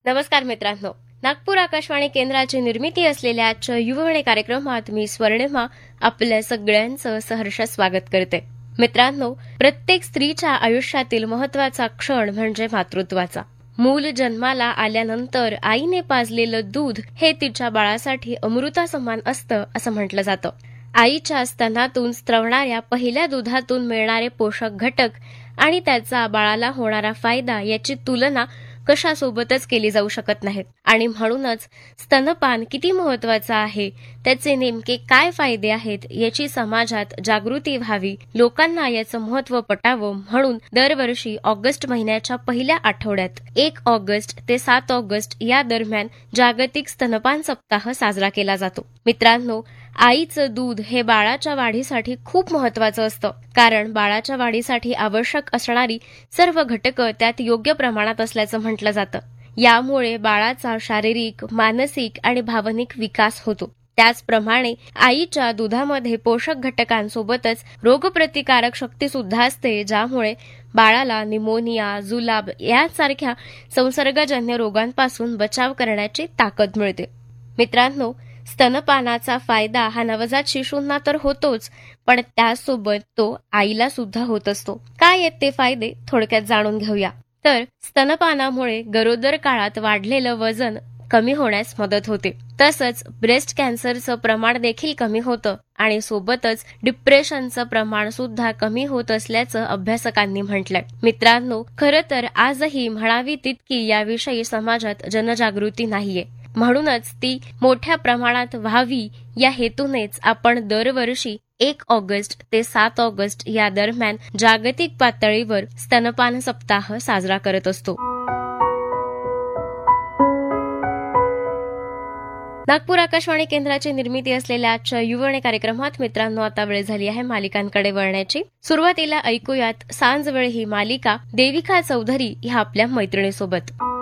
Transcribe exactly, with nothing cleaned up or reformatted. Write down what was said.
नमस्कार मित्रांनो, नागपूर आकाशवाणी केंद्राची निर्मिती असलेल्या आजच्या युववाणी कार्यक्रमात मी स्वर्णिमा आपल्या सगळ्यांचं सहर्ष स्वागत करते. मित्रांनो, प्रत्येक स्त्रीच्या आयुष्यातील महत्वाचा क्षण म्हणजे मातृत्वाचा. मूल जन्माला आल्यानंतर आईने पाजलेलं दूध हे तिच्या बाळासाठी अमृतासमान असतं असं म्हटलं जातं. आईच्या स्तनातून स्त्रवणाऱ्या पहिल्या दुधातून मिळणारे पोषक घटक आणि त्याचा बाळाला होणारा फायदा याची तुलना कशासोबतच केली जाऊ शकत नाहीत. आणि म्हणूनच स्तनपान किती महत्वाचं आहे, त्याचे नेमके काय फायदे आहेत याची समाजात जागृती व्हावी, लोकांना याचं महत्त्व पटावं म्हणून दरवर्षी ऑगस्ट महिन्याच्या पहिल्या आठवड्यात एक ऑगस्ट ते सात ऑगस्ट या दरम्यान जागतिक स्तनपान सप्ताह साजरा केला जातो. मित्रांनो, आईचं दूध हे बाळाच्या वाढीसाठी खूप महत्वाचं असतं, कारण बाळाच्या वाढीसाठी आवश्यक असणारी सर्व घटकं त्यात योग्य प्रमाणात असल्याचं म्हटलं जातं. यामुळे बाळाचा शारीरिक, मानसिक आणि भावनिक विकास होतो. त्याचप्रमाणे आईच्या दुधामध्ये पोषक घटकांसोबतच रोगप्रतिकारक शक्ती सुद्धा असते, ज्यामुळे बाळाला निमोनिया, जुलाब यासारख्या संसर्गजन्य रोगांपासून बचाव करण्याची ताकद मिळते. मित्रांनो, स्तनपानाचा फायदा हा नवजात शिशूंना तर होतोच, पण त्यासोबत तो आईला सुद्धा होत असतो. काय आहेत ते फायदे थोडक्यात जाणून घेऊया. तर स्तनपानामुळे गरोदर काळात वाढलेलं वजन कमी होण्यास मदत होते. तसंच ब्रेस्ट कॅन्सरचं प्रमाण देखील कमी होतं आणि सोबतच डिप्रेशनचं प्रमाण सुद्धा कमी होत असल्याचं अभ्यासकांनी म्हटलंय. मित्रांनो, खरं तर आजही म्हणावी तितकी याविषयी समाजात जनजागृती नाहीये. म्हणूनच ती मोठ्या प्रमाणात व्हावी या हेतूनेच आपण दरवर्षी एक ऑगस्ट ते सात ऑगस्ट या दरम्यान जागतिक पातळीवर स्तनपान सप्ताह साजरा करत असतो. नागपूर आकाशवाणी केंद्राची निर्मिती असलेल्या आजच्या युववाणी कार्यक्रमात मित्रांनो आता वेळ झाली आहे मालिकांकडे वळण्याची. सुरुवातीला ऐकूयात सांजवेळ ही मालिका देविका चौधरी ह्या आपल्या मैत्रिणीसोबत.